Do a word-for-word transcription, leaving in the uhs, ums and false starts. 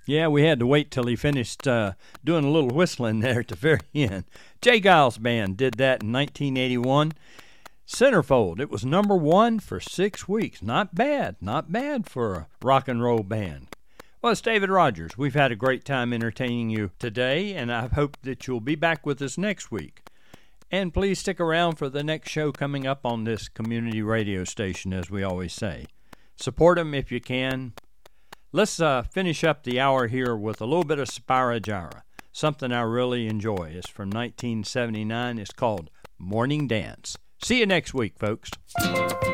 Yeah, we had to wait till he finished uh, doing a little whistling there at the very end. J. Geils Band did that in nineteen eighty-one. Centerfold, it was number one for six weeks. Not bad, not bad for a rock and roll band. Well, it's David Rogers. We've had a great time entertaining you today, and I hope that you'll be back with us next week. And please stick around for the next show coming up on this community radio station, as we always say. Support them if you can. Let's uh, finish up the hour here with a little bit of Spyro Gyra, something I really enjoy. It's from nineteen seventy-nine. It's called Morning Dance. See you next week, folks.